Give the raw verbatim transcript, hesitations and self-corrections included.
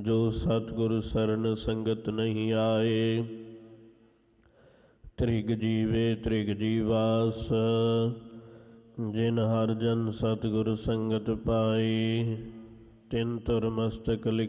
ਜੋ ਸਤਿਗੁਰ ਸਰਣ ਸੰਗਤ ਨਹੀਂ ਆਏ। ਤ੍ਰਿਗ ਜੀਵੇ ਤ੍ਰਿਗ ਜੀਵਾਸ, ਜਿਨ ਹਰ ਜਨ ਸਤਿਗੁਰ ਸੰਗਤ ਪਾਈ। ਤਿਨ ਤੁਰ ਮਸਤਕ ਲਿਖ